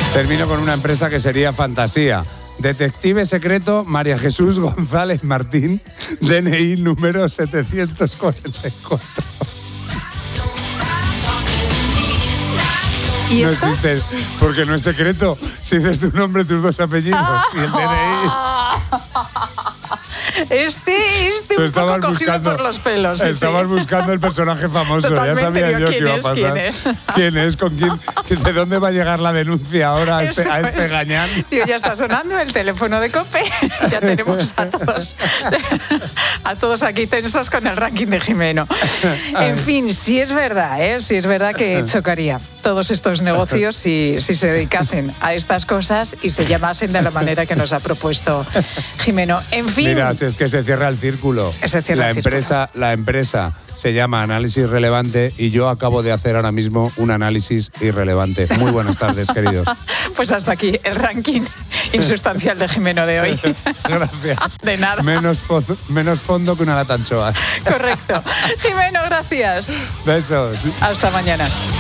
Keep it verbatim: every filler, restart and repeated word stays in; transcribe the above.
Termino con una empresa que sería fantasía. Detective secreto María Jesús González Martín, D N I número setecientos cuarenta y cuatro. ¿Y no esta? existe, porque no es secreto. Si dices tu nombre, tus dos apellidos y el D N I. Este, este Tú un poco estabas cogido buscando, por los pelos. Sí, estabas sí. buscando el personaje famoso. Totalmente, ya sabía digo, yo que ¿quién iba a es? pasar. ¿Quién es? ¿Quién es? ¿Con quién? ¿De dónde va a llegar la denuncia ahora a este, Eso a este es. gañán? Digo, ya está sonando el teléfono de COPE. Ya tenemos a todos, a todos aquí tensos con el ranking de Jimeno. En fin, sí es verdad, ¿eh? Sí es verdad que chocaría todos estos negocios si, si se dedicasen a estas cosas y se llamasen de la manera que nos ha propuesto Jimeno. En fin. Mira, si es que se cierra el círculo. Se cierra la el empresa, círculo. la empresa se llama Análisis Relevante y yo acabo de hacer ahora mismo un análisis irrelevante. Muy buenas tardes, queridos. Pues hasta aquí el ranking insustancial de Jimeno de hoy. Gracias. De nada. Menos fondo, menos fondo que una lata anchoa. Correcto. Jimeno, gracias. Besos. Hasta mañana.